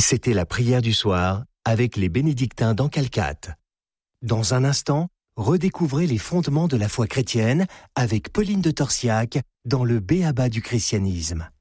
C'était la prière du soir avec les bénédictins d'Ancalcat. Dans un instant, redécouvrez les fondements de la foi chrétienne avec Pauline de Torsiac dans le B.A.B.A. du christianisme.